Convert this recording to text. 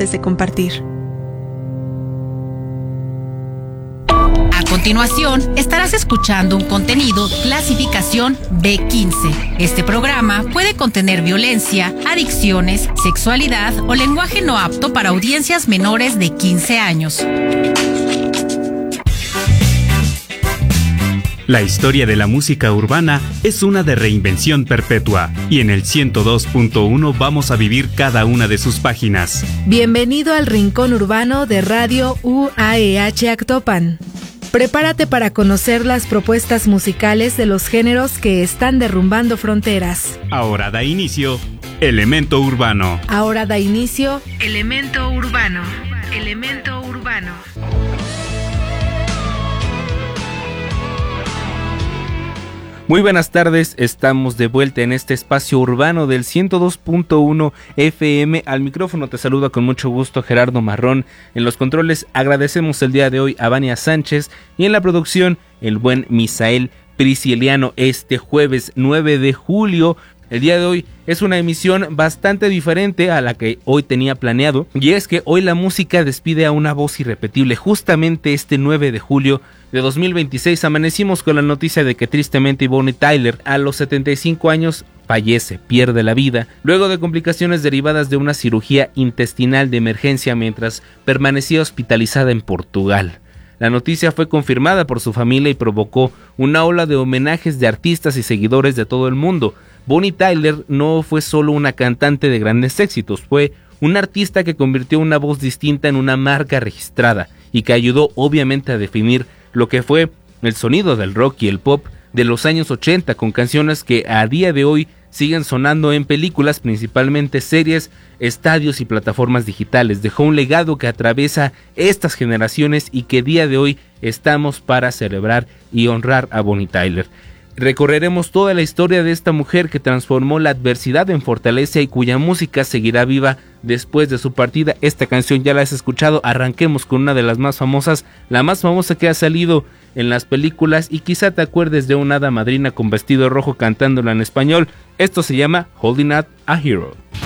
antes de compartir. A continuación, estarás escuchando un contenido clasificación B15. Este programa puede contener violencia, adicciones, sexualidad o lenguaje no apto para audiencias menores de 15 años. La historia de la música urbana es una de reinvención perpetua y en el 102.1 vamos a vivir cada una de sus páginas. Bienvenido al Rincón Urbano de Radio UAEH Actopan. Prepárate para conocer las propuestas musicales de los géneros que están derrumbando fronteras. Ahora da inicio Elemento Urbano. Ahora da inicio Elemento Urbano. Elemento Urbano. Muy buenas tardes, estamos de vuelta en este espacio urbano del 102.1 FM. Al micrófono te saluda con mucho gusto Gerardo Marrón. En los controles agradecemos el día de hoy a Vania Sánchez y en la producción el buen Misael Prisciliano. Este jueves 9 de julio, el día de hoy es una emisión bastante diferente a la que hoy tenía planeado, y es que hoy la música despide a una voz irrepetible. Justamente este 9 de julio de 2026 amanecimos con la noticia de que tristemente Bonnie Tyler, a los 75 años, fallece, pierde la vida, luego de complicaciones derivadas de una cirugía intestinal de emergencia mientras permanecía hospitalizada en Portugal. La noticia fue confirmada por su familia y provocó una ola de homenajes de artistas y seguidores de todo el mundo. Bonnie Tyler no fue solo una cantante de grandes éxitos, fue un artista que convirtió una voz distinta en una marca registrada y que ayudó obviamente a definir lo que fue el sonido del rock y el pop de los años 80, con canciones que a día de hoy siguen sonando en películas, principalmente series, estadios y plataformas digitales. Dejó un legado que atraviesa estas generaciones y que día de hoy estamos para celebrar y honrar a Bonnie Tyler. Recorreremos toda la historia de esta mujer que transformó la adversidad en fortaleza y cuya música seguirá viva después de su partida. Esta canción ya la has escuchado, arranquemos con una de las más famosas, la más famosa que ha salido en las películas y quizá te acuerdes de una hada madrina con vestido rojo cantándola en español. Esto se llama Holding Out a Hero.